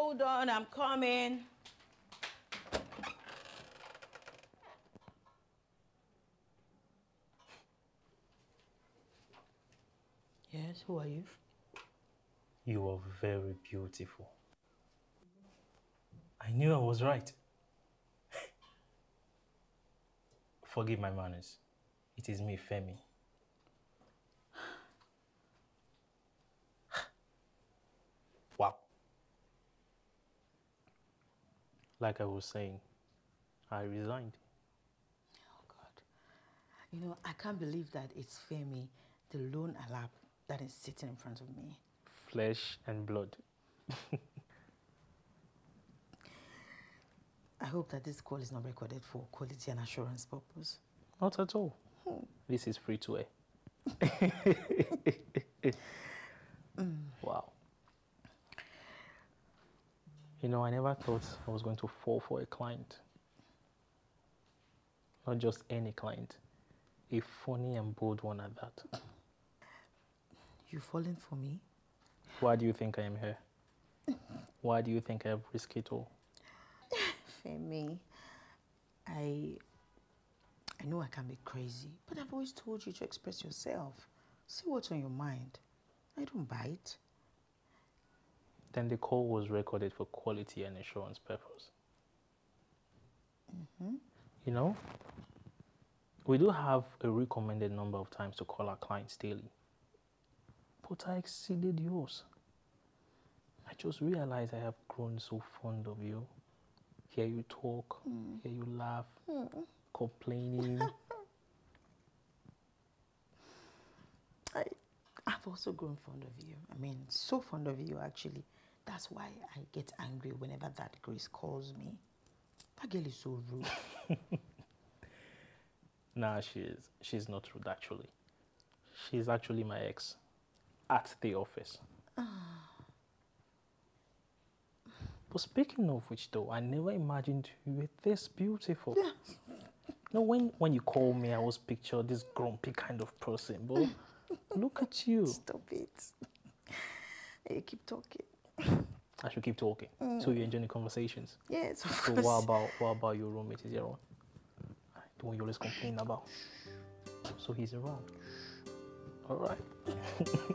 hold on, I'm coming. Yes, who are you? You are very beautiful. I knew I was right. Forgive my manners. It is me, Femi. Wow. Like I was saying, I resigned. Oh, God. You know, I can't believe that it's Femi, the lone Alap, that is sitting in front of me. Flesh and blood. I hope that this call is not recorded for quality and assurance purpose. Not at all. This is free to air. Wow. You know, I never thought I was going to fall for a client. Not just any client. A funny and bold one at that. You falling for me? Why do you think I am here? Why do you think I have risked it all? Femi, I know I can be crazy, but I've always told you to express yourself. See what's on your mind. I don't bite. Then the call was recorded for quality and assurance purpose. You know, we do have a recommended number of times to call our clients daily. But I exceeded yours. I just realized I have grown so fond of you. Hear you talk, hear you laugh, complaining. I've also grown fond of you. I mean, so fond of you, actually. That's why I get angry whenever that Grace calls me. That girl is so rude. Nah, she's not rude, actually. She's actually my ex at the office. But speaking of which, though, I never imagined you were this beautiful. No, when you called me, I was pictured this grumpy kind of person. But look at you. Stop it. Hey, keep talking. I should keep talking. So you enjoy the conversations. Yes, of So course. what about your roommate? Is he around? The one you always complain about. So he's around. All right.